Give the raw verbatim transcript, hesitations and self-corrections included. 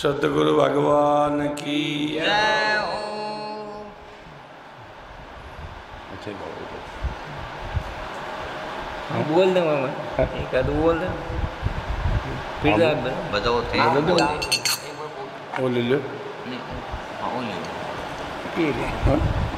सतगुरु भगवान की जय हो। अच्छा हाँ बोल दूंगा मैं, एक आध बोल दे फिर बताओ थे वो ले लो। हाँ वो ले लो। हाँ